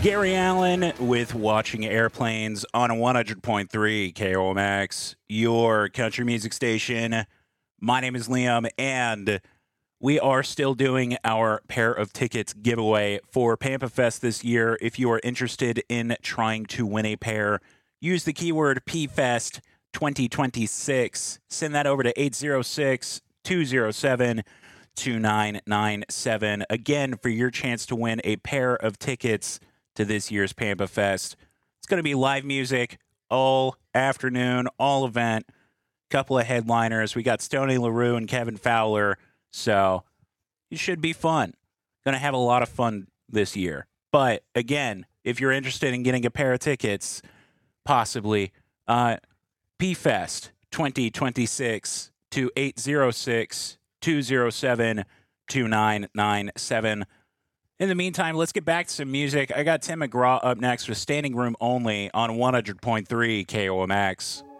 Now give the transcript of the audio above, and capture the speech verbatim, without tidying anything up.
Gary Allen with Watching Airplanes on one hundred point three K O M X, your country music station. My name is Liam, and we are still doing our pair of tickets giveaway for Pampa Fest this year. If you are interested in trying to win a pair, use the keyword P Fest twenty twenty-six. Send that over to eight zero six, two zero seven, two nine nine seven. Again, for your chance to win a pair of tickets to this year's Pampa Fest. It's going to be live music all afternoon, all event. Couple of headliners. We got Stoney LaRue and Kevin Fowler. So it should be fun. Going to have a lot of fun this year. But again, if you're interested in getting a pair of tickets, possibly, uh, P Fest twenty twenty-six to eight zero six, two zero seven, two nine nine seven. In the meantime, let's get back to some music. I got Tim McGraw up next with Standing Room Only on one hundred point three K O M X.